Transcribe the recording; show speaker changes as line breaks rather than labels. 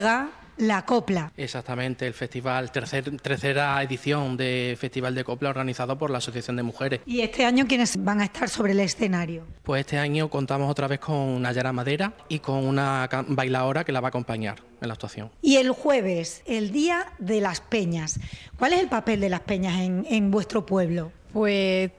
La Copla.
Exactamente, el festival, tercera edición de Festival de Copla organizado por la Asociación de Mujeres.
¿Y este año quiénes van a estar sobre el escenario?
Pues este año contamos otra vez con Nayara Madera y con una bailaora que la va a acompañar en la actuación.
Y el jueves, el Día de las Peñas. ¿Cuál es el papel de las peñas en vuestro pueblo?
Pues